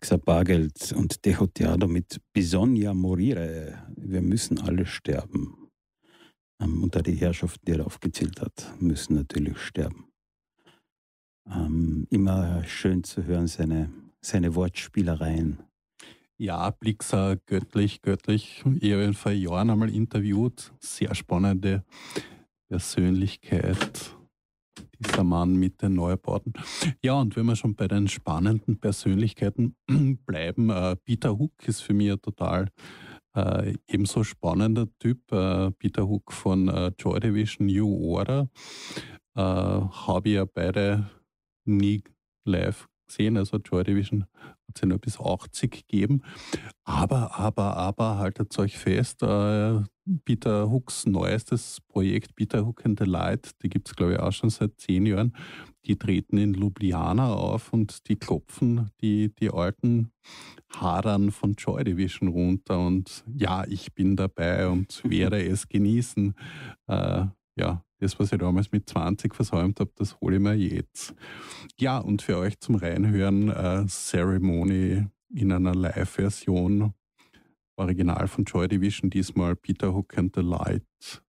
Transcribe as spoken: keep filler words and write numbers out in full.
Blixer Bargeld und Dejoteado mit Bisogna morire. Wir müssen alle sterben. Ähm, und da die Herrschaften, die er aufgezählt hat, müssen natürlich sterben. Ähm, immer schön zu hören, seine, seine Wortspielereien. Ja, Blixer, göttlich, göttlich. Ich habe ihn vor Jahren einmal interviewt. Sehr spannende Persönlichkeit, dieser Mann mit den Neubauten. Ja, und wenn wir schon bei den spannenden Persönlichkeiten bleiben, äh, Peter Hook ist für mich ein total äh, ebenso spannender Typ. Äh, Peter Hook von äh, Joy Division New Order. Äh, habe ich ja beide nie live gesehen, also Joy Division hat sie nur bis achtzig gegeben. Aber, aber, aber, haltet euch fest, äh, Peter Hooks neuestes Projekt, Peter Hook and the Light, die gibt es glaube ich auch schon seit zehn Jahren, die treten in Ljubljana auf und die klopfen die, die alten Hadern von Joy Division runter und ja, ich bin dabei und werde es genießen. Äh, ja, das, was ich damals mit zwanzig versäumt habe, das hole ich mir jetzt. Ja, und für euch zum Reinhören äh, Ceremony in einer Live-Version, Original von Joy Division, diesmal Peter Hook and the Light